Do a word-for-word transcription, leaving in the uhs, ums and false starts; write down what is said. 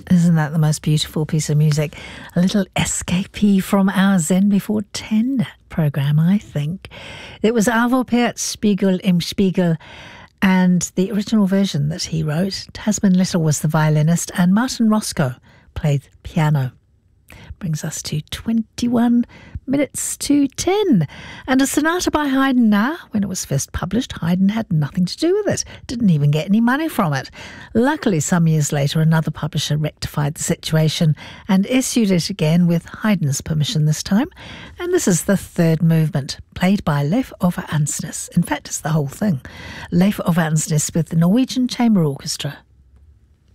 Isn't that the most beautiful piece of music? A little escapee from our Zen Before ten programme, I think. It was Avopert Spiegel im Spiegel, and the original version that he wrote. Tasman Little was the violinist, and Martin Roscoe played piano. Brings us to twenty-one minutes to ten. And a sonata by Haydn now. When it was first published, Haydn had nothing to do with it. Didn't even get any money from it. Luckily, some years later, another publisher rectified the situation and issued it again with Haydn's permission this time. And this is the third movement, played by Leif Ove Andsnes. In fact, it's the whole thing. Leif Ove Andsnes with the Norwegian Chamber Orchestra.